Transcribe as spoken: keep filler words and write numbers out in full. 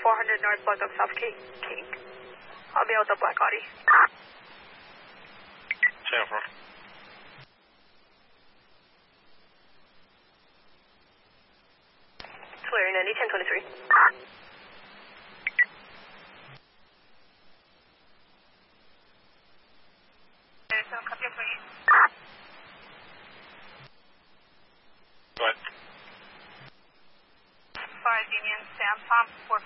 four hundred northbound of South King. King. I'll be out the Black Audi. Channel four. Clear, Nandy, ten twenty-three. Copy, please. Go ahead. Five Union, Sam Pump, four